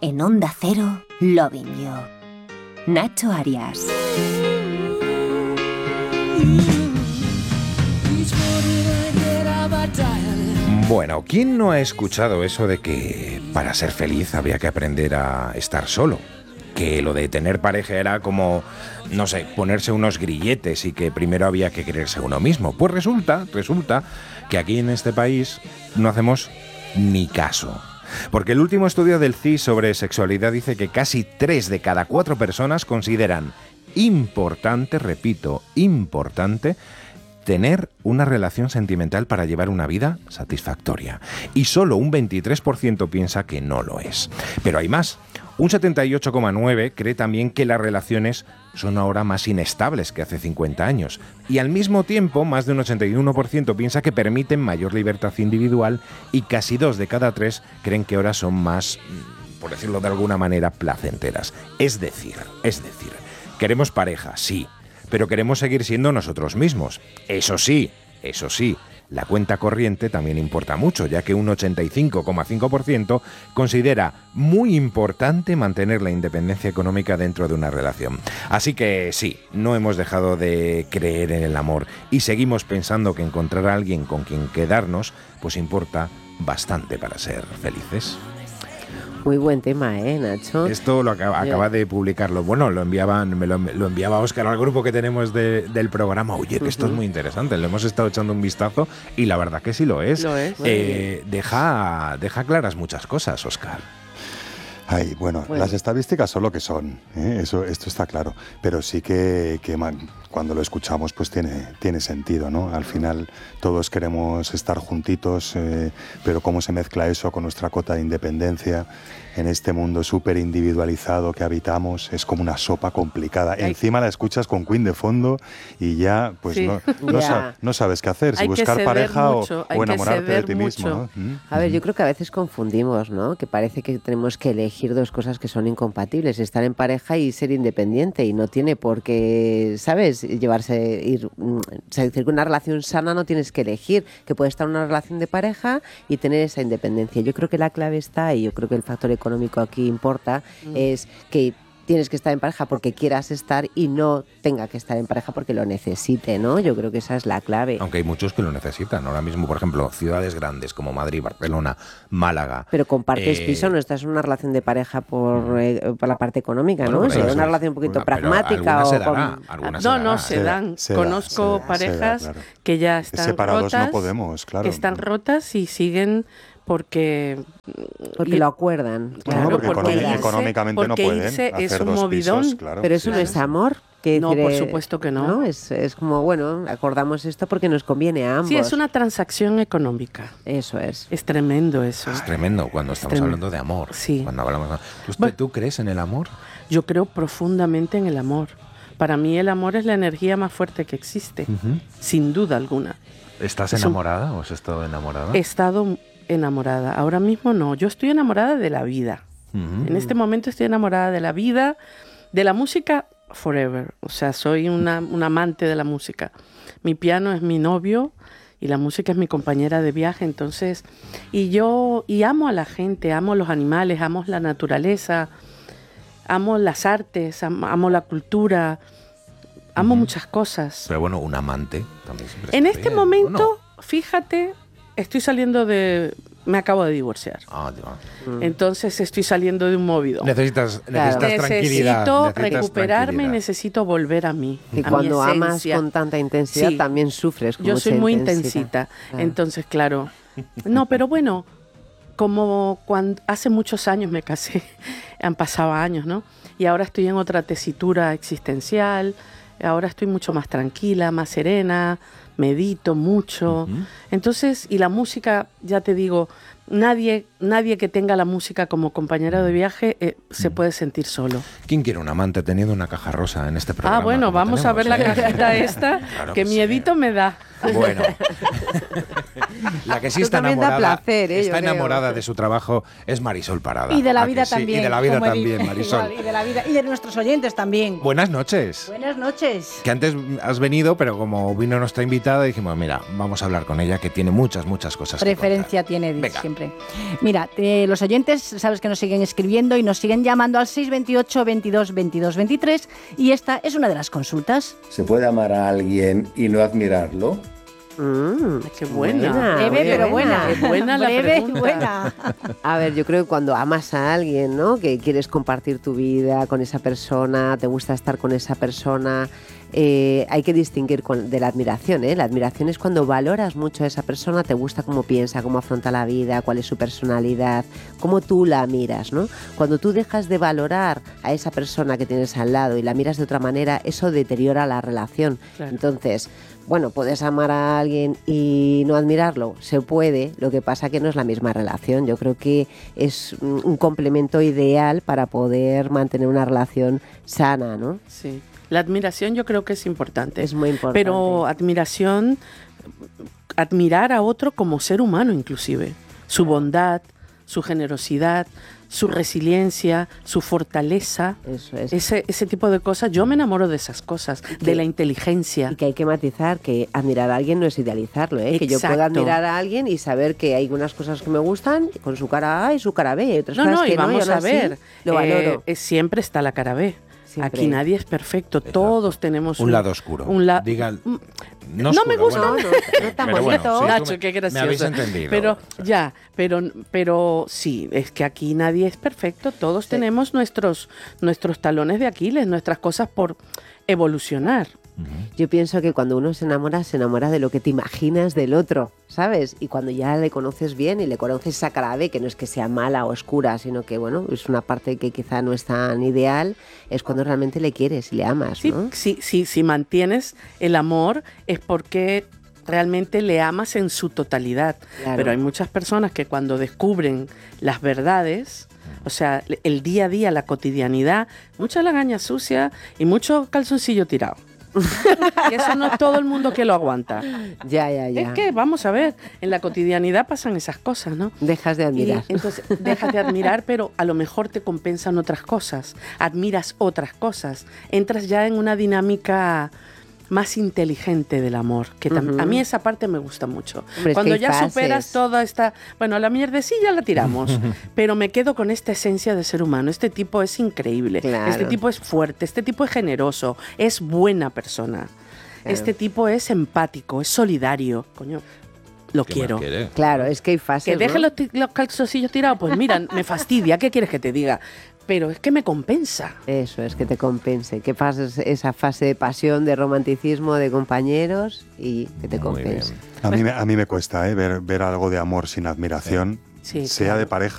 En Onda Cero, Loving You. Nacho Arias. Bueno, ¿quién no ha escuchado eso de que para ser feliz había que aprender a estar solo? Que lo de tener pareja era como, no sé, ponerse unos grilletes y que primero había que quererse uno mismo. Pues resulta que aquí en este país no hacemos ni caso. Porque el último estudio del CIS sobre sexualidad dice que casi 3 de cada 4 personas consideran importante, repito, importante, tener una relación sentimental para llevar una vida satisfactoria. Y solo un 23% piensa que no lo es. Pero hay más. Un 78,9% cree también que las relaciones son ahora más inestables que hace 50 años. Y al mismo tiempo, más de un 81% piensa que permiten mayor libertad individual y casi 2 de cada 3 creen que ahora son más, por decirlo de alguna manera, placenteras. Es decir, queremos pareja, sí, pero queremos seguir siendo nosotros mismos. Eso sí, la cuenta corriente también importa mucho, ya que un 85,5% considera muy importante mantener la independencia económica dentro de una relación. Así que sí, no hemos dejado de creer en el amor y seguimos pensando que encontrar a alguien con quien quedarnos, pues importa bastante para ser felices. Muy buen tema, Nacho? Esto lo acaba de publicarlo. Bueno, lo enviaba Óscar al grupo que tenemos del programa. Oye, que esto es muy interesante. Le hemos estado echando un vistazo y la verdad que sí lo es. Deja claras muchas cosas, Óscar. Ay, bueno, las estadísticas son lo que son, esto está claro, pero sí que cuando lo escuchamos pues tiene sentido, ¿no? Al final todos queremos estar juntitos, pero cómo se mezcla eso con nuestra cota de independencia en este mundo súper individualizado que habitamos, es como una sopa complicada. Encima la escuchas con Queen de fondo y ya pues sí. no sabes qué hacer, si buscar pareja o enamorarte de ti mismo, ¿no? A ver, yo creo que a veces confundimos, ¿no? Que parece que tenemos que elegir dos cosas que son incompatibles, estar en pareja y ser independiente, y no tiene por qué, ¿sabes? Decir que una relación sana no tienes que elegir, que puedes estar en una relación de pareja y tener esa independencia. Yo creo que la clave está, y yo creo que el factor económico aquí importa, es que tienes que estar en pareja porque quieras estar y no tenga que estar en pareja porque lo necesite, ¿no? Yo creo que esa es la clave. Aunque hay muchos que lo necesitan. Ahora mismo, por ejemplo, ciudades grandes como Madrid, Barcelona, Málaga. Pero compartes piso, no estás en una relación de pareja por la parte económica, bueno, ¿no? Si es una relación un poquito pragmática no se dan. Conozco parejas que ya están separados rotas, no podemos, claro. Que están rotas y siguen porque lo acuerdan, claro, porque económicamente no pueden hacer es un dos movidón, pisos, claro. Pero eso no es amor. No, por supuesto que no. Es como, bueno, acordamos esto porque nos conviene a ambos. Sí, es una transacción económica. Eso es. Es tremendo eso. Es tremendo cuando estamos hablando de amor. Sí. Cuando hablamos ¿Tú crees en el amor? Yo creo profundamente en el amor. Para mí el amor es la energía más fuerte que existe, sin duda alguna. ¿Estás enamorada o has estado enamorada? He estado enamorada. Ahora mismo no. Yo estoy enamorada de la vida. En este momento estoy enamorada de la vida, de la música forever. O sea, soy una amante de la música. Mi piano es mi novio y la música es mi compañera de viaje. Entonces, y amo a la gente, amo los animales, amo la naturaleza, amo las artes, amo la cultura, amo muchas cosas. Pero bueno, un amante también siempre en está este bien, momento, ¿no? Fíjate, me acabo de divorciar. Entonces estoy saliendo de un movidón. Necesitas tranquilidad. Necesito recuperarme y necesito volver a mí. Y a cuando mi amas con tanta intensidad, sí, también sufres con yo mucha soy muy intensidad. intensita. Entonces, claro. No, pero bueno, como cuando hace muchos años me casé, han pasado años, ¿no? Y ahora estoy en otra tesitura existencial. Ahora estoy mucho más tranquila, más serena, medito mucho. Entonces, y la música, ya te digo, nadie que tenga la música como compañera de viaje se puede sentir solo. ¿Quién quiere un amante teniendo una caja rosa en este programa? Bueno, vamos a ver la cajita esta, claro que miedito me da. Bueno, la que sí Esto está también da enamorada, placer, yo está creo. enamorada de su trabajo es Marisol Parada. Y de la ¿A que vida sí? también. Y de la vida como he también, dicho. Marisol. Igual, y de la vida. Y de nuestros oyentes también. Buenas noches. Buenas noches. Que antes has venido, pero como vino nuestra invitada, dijimos, mira, vamos a hablar con ella, que tiene muchas cosas Preferencia que tiene Edith, Venga. siempre. Mira, los oyentes, sabes que nos siguen escribiendo y nos siguen llamando al 628 22 22 23 y esta es una de las consultas. ¿Se puede amar a alguien y no admirarlo? Qué buena. Buena. Breve, pero buena. Qué buena la Breve y pregunta. buena. A ver, yo creo que cuando amas a alguien, ¿no? Que quieres compartir tu vida con esa persona, te gusta estar con esa persona, hay que distinguir de la admiración, ¿eh? La admiración es cuando valoras mucho a esa persona, te gusta cómo piensa, cómo afronta la vida, cuál es su personalidad, cómo tú la miras, ¿no? Cuando tú dejas de valorar a esa persona que tienes al lado y la miras de otra manera, eso deteriora la relación. Claro. Entonces, bueno, ¿puedes amar a alguien y no admirarlo? Se puede, lo que pasa que no es la misma relación. Yo creo que es un complemento ideal para poder mantener una relación sana, ¿no? Sí. La admiración yo creo que es importante. Es muy importante. Pero admirar a otro como ser humano inclusive. Su bondad, su generosidad, su resiliencia, su fortaleza. Eso es. Ese tipo de cosas. Yo me enamoro de esas cosas, de la inteligencia. Y que hay que matizar que admirar a alguien no es idealizarlo, ¿eh? Que yo puedo Exacto. admirar a alguien y saber que hay unas cosas que me gustan con su cara A y su cara B, y otras cosas No, que y vamos y aún a así ver. lo valoro. Siempre está la cara B. Siempre. Aquí nadie es perfecto. Todos tenemos un lado oscuro. Diga, no me oscuro, gusta. bueno. No tan Pero bueno, bonito. sí, Nacho, qué gracioso. Me habéis entendido. Pero O sea, pero sí, es que aquí nadie es perfecto. Todos tenemos nuestros talones de Aquiles, nuestras cosas por evolucionar. Yo pienso que cuando uno se enamora de lo que te imaginas del otro, ¿sabes? Y cuando ya le conoces bien y le conoces esa cara B, que no es que sea mala o oscura, sino que, bueno, es una parte que quizá no es tan ideal, es cuando realmente le quieres y le amas, Sí, ¿no? si mantienes el amor es porque realmente le amas en su totalidad. Claro. Pero hay muchas personas que cuando descubren las verdades, o sea, el día a día, la cotidianidad, mucha lagaña sucia y mucho calzoncillo tirado. Y eso no es todo el mundo que lo aguanta. Ya. Es que, vamos a ver, en la cotidianidad pasan esas cosas, ¿no? Dejas de admirar. Y entonces dejas de admirar, pero a lo mejor te compensan otras cosas, admiras otras cosas, entras ya en una dinámica más inteligente del amor, que a mí esa parte me gusta mucho. Hombre, es Cuando que hay ya superas fases. toda esta, bueno, la mierdecilla la tiramos, pero me quedo con esta esencia de ser humano. Este tipo es increíble, Claro. este tipo es fuerte, este tipo es generoso, es buena persona. Claro. Este tipo es empático, es solidario, coño. Lo ¿qué quiero. más quiere? Claro, es que hay fases, Que deje ¿no? los calzoncillos tirados, pues mira, me fastidia, ¿qué quieres que te diga? Pero es que me compensa. Eso es, que te compense, que pases esa fase de pasión, de romanticismo, de compañeros y que te Muy compense. bien. A mí me cuesta ver algo de amor sin admiración, Sí, sea claro. de pareja